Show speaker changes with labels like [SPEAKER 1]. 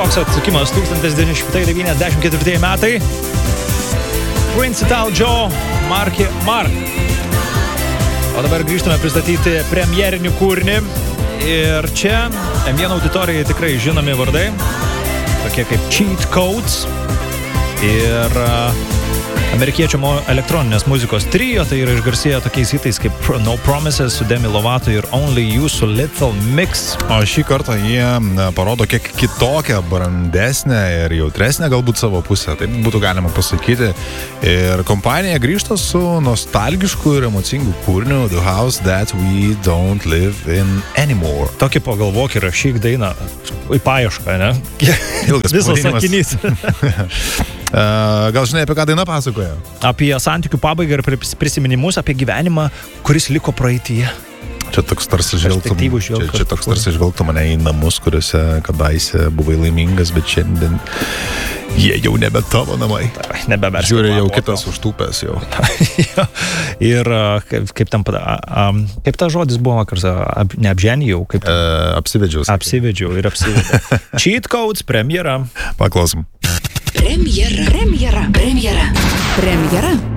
[SPEAKER 1] Aukso atsukimas 1994 metai. Principal Joe, Mark. O dabar grįžtame pristatyti premjerinių kūrinį. Ir čia M1 auditorijai tikrai žinomi vardai, tokie kaip Cheat Codes ir amerikiečių elektroninės muzikos trio, tai yra išgarsėję tokiais hitais kaip No Promises su Demi Lovato ir Only You su Little Mix.
[SPEAKER 2] O šį kartą jie parodo kiek kitokią, brandesnę ir jautresnę galbūt savo pusę, taip būtų galima pasakyti. Ir kompanija grįžta su nostalgišku ir emocingu kūriniu The House That We Don't Live In Anymore.
[SPEAKER 1] Tokį pagalvok ir rašyk dainą į paiešką, ne?
[SPEAKER 2] Ilgas
[SPEAKER 1] visas
[SPEAKER 2] pavadinimas.
[SPEAKER 1] sakinys.
[SPEAKER 2] Gal žinai, apie ką daina pasakoja?
[SPEAKER 1] Apie santykių pabaigą ir prisiminimus, apie gyvenimą, kuris liko praeityje.
[SPEAKER 2] Čia toks tarsi žvelgtų mane į namus, kuriuose kadaise buvai laimingas, bet šiandien jie jau nebe tavo namai. Žiūrė, jau kitas užtūpęs jau.
[SPEAKER 1] Ir kaip ta žodis buvo vakar, neapženijau.
[SPEAKER 2] Apsivedžiau.
[SPEAKER 1] Apsivedžiau ir apsivedžiau. Cheat Codes, premjera.
[SPEAKER 2] Paklausom.
[SPEAKER 3] Premjera.